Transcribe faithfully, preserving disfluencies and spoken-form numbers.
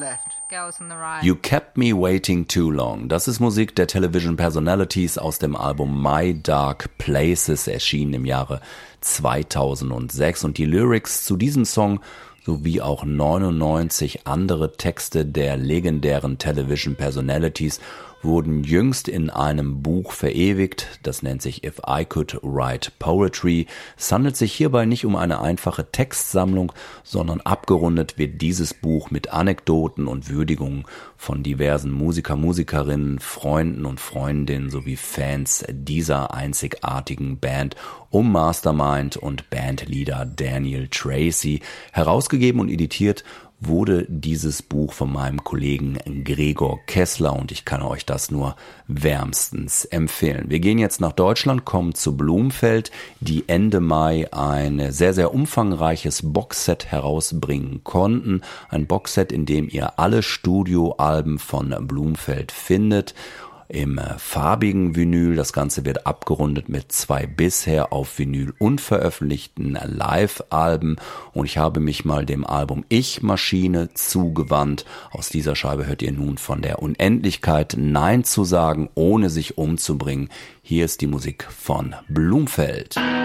You Kept Me Waiting Too Long. Das ist Musik der Television Personalities aus dem Album My Dark Places, erschienen im Jahre zweitausendsechs. Und die Lyrics zu diesem Song sowie auch neunundneunzig andere Texte der legendären Television Personalities wurden jüngst in einem Buch verewigt. Das nennt sich If I Could Write Poetry. Es handelt sich hierbei nicht um eine einfache Textsammlung, sondern abgerundet wird dieses Buch mit Anekdoten und Würdigungen von diversen Musiker, Musikerinnen, Freunden und Freundinnen sowie Fans dieser einzigartigen Band um Mastermind und Bandleader Daniel Tracy. Herausgegeben und editiert wurde dieses Buch von meinem Kollegen Gregor Kessler und ich kann euch das nur wärmstens empfehlen. Wir gehen jetzt nach Deutschland, kommen zu Blumfeld, die Ende Mai ein sehr, sehr umfangreiches Boxset herausbringen konnten. Ein Boxset, in dem ihr alle Studioalben von Blumfeld findet. Im farbigen Vinyl. Das Ganze wird abgerundet mit zwei bisher auf Vinyl unveröffentlichten Live-Alben und ich habe mich mal dem Album Ich-Maschine zugewandt. Aus dieser Scheibe hört ihr nun von der Unendlichkeit Nein zu sagen, ohne sich umzubringen. Hier ist die Musik von Blumfeld.